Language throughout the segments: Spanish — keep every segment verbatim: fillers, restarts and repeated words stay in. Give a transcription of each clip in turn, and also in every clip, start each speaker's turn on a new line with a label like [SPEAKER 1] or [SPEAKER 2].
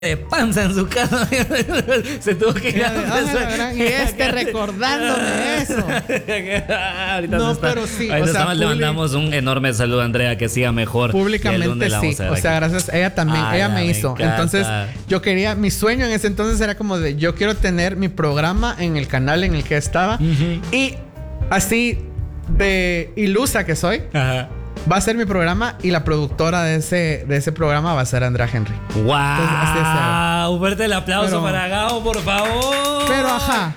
[SPEAKER 1] de panza en su casa. Se tuvo que ir a
[SPEAKER 2] ah, y este recordándome eso.
[SPEAKER 1] Ahorita
[SPEAKER 2] no,
[SPEAKER 1] está,
[SPEAKER 2] pero sí.
[SPEAKER 1] Ahorita
[SPEAKER 2] o sea,
[SPEAKER 1] le mandamos un enorme saludo a Andrea, que siga mejor.
[SPEAKER 2] Públicamente sí. O sea, gracias. Ella también, ah, ella me, me hizo.
[SPEAKER 1] Encanta.
[SPEAKER 2] Entonces, yo quería, mi sueño en ese entonces era como de, yo quiero tener mi programa en el canal en el que estaba. Uh-huh. Y así de ilusa que soy. Ajá. Va a ser mi programa y la productora de ese, de ese programa va a ser Andrea Henry.
[SPEAKER 1] ¡Wow! Un fuerte el aplauso pero, para Gabo, por favor.
[SPEAKER 2] Pero ajá.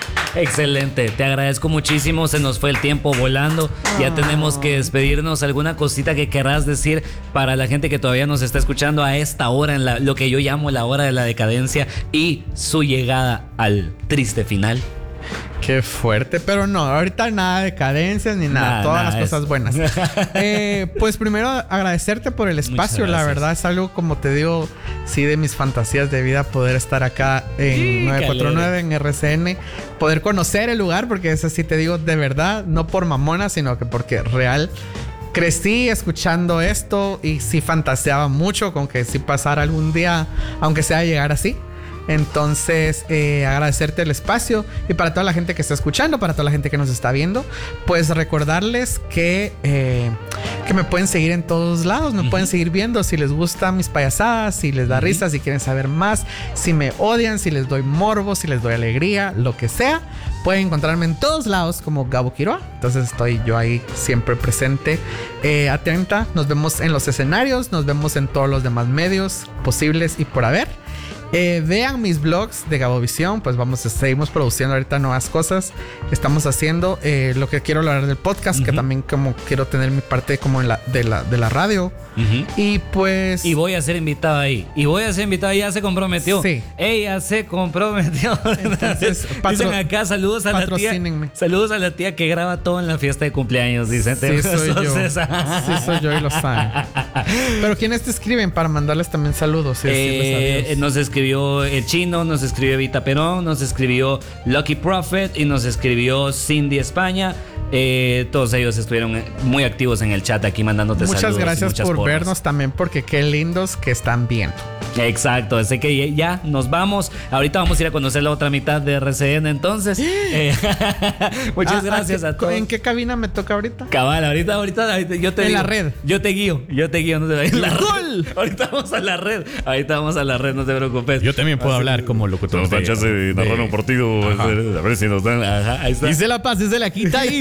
[SPEAKER 1] Excelente, te agradezco muchísimo. Se nos fue el tiempo volando. Oh. Ya tenemos que despedirnos. ¿Alguna cosita que querrás decir para la gente que todavía nos está escuchando a esta hora, en la, lo que yo llamo la hora de la decadencia y su llegada al triste final?
[SPEAKER 2] Qué fuerte, pero no, ahorita nada de cadencias ni nada, nada todas nada las es. cosas buenas. eh, pues primero agradecerte por el espacio, la verdad es algo, como te digo, sí, de mis fantasías de vida, poder estar acá en sí, nueve cuatro nueve, en R C N, poder conocer el lugar, porque eso sí te digo de verdad, no por mamona, sino que porque real crecí escuchando esto y sí fantaseaba mucho con que sí pasara algún día, aunque sea llegar así. Entonces, eh, agradecerte el espacio y para toda la gente que está escuchando, para toda la gente que nos está viendo, pues recordarles que, eh, que me pueden seguir en todos lados, me uh-huh. pueden seguir viendo si les gustan mis payasadas, si les da uh-huh. risa, si quieren saber más, si me odian, si les doy morbo, si les doy alegría, lo que sea. Pueden encontrarme en todos lados como Gabo Quiroa. Entonces estoy yo ahí siempre presente, eh, atenta. Nos vemos en los escenarios, nos vemos en todos los demás medios posibles y por haber. Eh, vean mis blogs de Gabovisión, pues vamos, seguimos produciendo ahorita nuevas cosas. Estamos haciendo eh, lo que quiero hablar del podcast, uh-huh. que también como quiero tener mi parte como en la, de, la, de la radio. Uh-huh. Y pues...
[SPEAKER 1] Y voy a ser invitado ahí. Y voy a ser invitado, ya se comprometió.
[SPEAKER 2] Sí.
[SPEAKER 1] Ella se comprometió. Entonces, patro- dicen acá, saludos a la tía. Saludos a la tía que graba todo en la fiesta de cumpleaños, dicen.
[SPEAKER 2] Sí, soy yo. Sí, soy yo y lo saben. Pero ¿quiénes te escriben para mandarles también saludos? Y
[SPEAKER 1] eh, nos escriben. Escribió el Chino, nos escribió Evita Perón, nos escribió Lucky Prophet y nos escribió Cindy España. Eh, todos ellos estuvieron muy activos en el chat aquí mandándote
[SPEAKER 2] muchas
[SPEAKER 1] saludos.
[SPEAKER 2] Muchas gracias por porras. Vernos también, porque qué lindos que están viendo.
[SPEAKER 1] Exacto, así que ya nos vamos. Ahorita vamos a ir a conocer la otra mitad de R C N. Entonces, eh, muchas ah, gracias a,
[SPEAKER 2] a
[SPEAKER 1] todos.
[SPEAKER 2] ¿En qué cabina me toca ahorita?
[SPEAKER 1] Cabal, ahorita, ahorita, ahorita yo te
[SPEAKER 2] en
[SPEAKER 1] digo,
[SPEAKER 2] la red.
[SPEAKER 1] Yo te guío, yo te guío. No te en la red. Ahorita vamos a la red. Ahorita vamos a la red, no te preocupes.
[SPEAKER 3] Yo también puedo así hablar como locutor.
[SPEAKER 4] Nos dan chance de narrar un partido. Ajá. A ver si nos dan. Ajá, ahí está.
[SPEAKER 2] Y se la pasa y se la quita y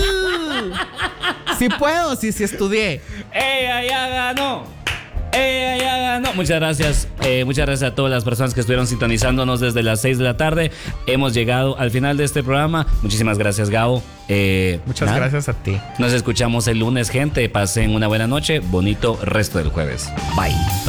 [SPEAKER 2] ¡gol! Sí puedo, sí, sí estudié.
[SPEAKER 1] ¡Ella ya ganó! ¡Ella ya ganó! Muchas gracias. Eh, muchas gracias a todas las personas que estuvieron sintonizándonos desde las seis de la tarde. Hemos llegado al final de este programa. Muchísimas gracias, Gabo. Eh,
[SPEAKER 2] muchas nada. gracias a ti.
[SPEAKER 1] Nos escuchamos el lunes, gente. Pasen una buena noche. Bonito resto del jueves. Bye.